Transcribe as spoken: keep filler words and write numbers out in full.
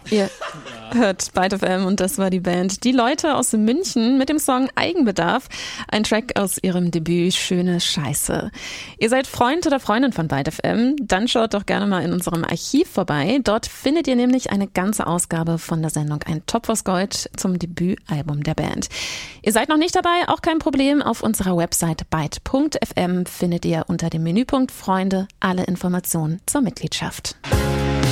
Ihr hört Byte F M und das war die Band Die Leute aus München mit dem Song Eigenbedarf, ein Track aus ihrem Debüt Schöne Scheiße. Ihr seid Freund oder Freundin von Byte F M? Dann schaut doch gerne mal in unserem Archiv vorbei. Dort findet ihr nämlich eine ganze Ausgabe von der Sendung Ein Topf aus Gold zum Debütalbum der Band. Ihr seid noch nicht dabei? Auch kein Problem. Auf unserer Website byte punkt f m findet ihr unter dem Menüpunkt Freunde alle Informationen zur Mitgliedschaft.